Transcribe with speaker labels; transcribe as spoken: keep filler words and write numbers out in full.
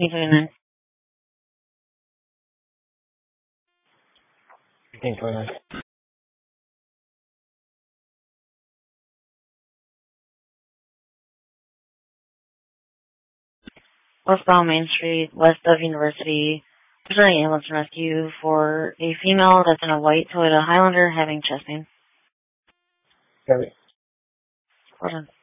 Speaker 1: fifteen twenty-nine.
Speaker 2: fifteen twenty-nine.
Speaker 1: Westbound Main Street, west of University. There's an ambulance and rescue for a female that's in a white Toyota Highlander having chest pain.
Speaker 2: Got it.
Speaker 1: Hold on.